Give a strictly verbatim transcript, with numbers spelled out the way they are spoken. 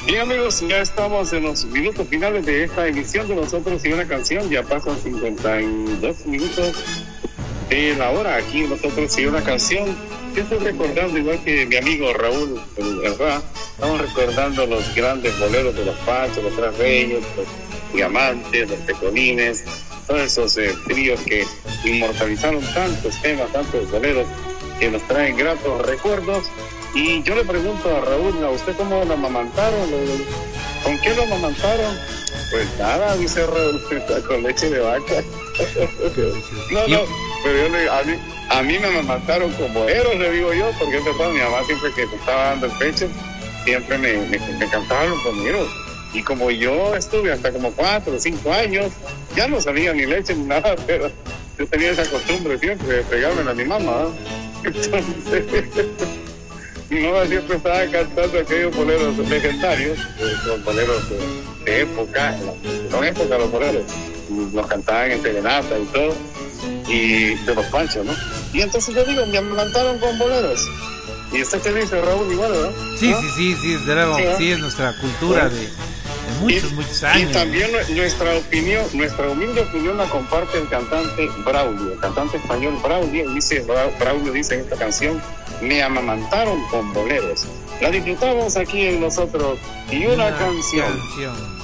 Bien, amigos, ya estamos en los minutos finales de esta emisión de Nosotros y una Canción. Ya pasan cincuenta y dos minutos de la hora aquí en Nosotros y una Canción. Yo estoy recordando, igual que mi amigo Raúl Herrera, estamos recordando los grandes boleros de los Pachos, los Tres Reyes, los Diamantes, los Tecolines, todos esos eh, tríos que inmortalizaron tantos temas, tantos boleros que nos traen gratos recuerdos. Y yo le pregunto a Raúl, ¿a usted cómo lo amamantaron? ¿Con qué lo amamantaron? Pues nada, dice Raúl, con leche de vaca. No, no, pero yo le, a, mí, a mí me amamantaron con boleros, le digo yo, porque es verdad, mi mamá siempre que me estaba dando el pecho, siempre me, me, me cantaban los boleros. Y como yo estuve hasta como cuatro o cinco años, ya no salía ni leche ni nada, pero yo tenía esa costumbre siempre de pegarme a mi mamá. Entonces... mi mamá siempre estaba cantando aquellos boleros legendarios, los boleros de, de época, son época los boleros, los cantaban en serenata y todo, y de los Panchos, ¿no? Y entonces yo digo, me amamantaron con boleros. ¿Y usted qué dice, Raúl? Igual, ¿verdad? Sí, ¿no? sí, sí, sí, desde luego, sí, sí, es nuestra cultura de, de muchos, y, muchos años. Y también nuestra opinión, nuestra humilde opinión la comparte el cantante Braulio, el cantante español Braulio, dice, Braulio dice en esta canción, me amamantaron con boleros. La disfrutamos aquí en Nosotros y una, una canción. canción.